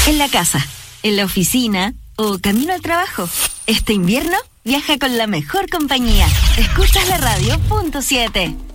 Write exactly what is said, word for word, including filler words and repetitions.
En la casa, en la oficina o camino al trabajo. Este invierno viaja con la mejor compañía. Escuchas la radio punto siete.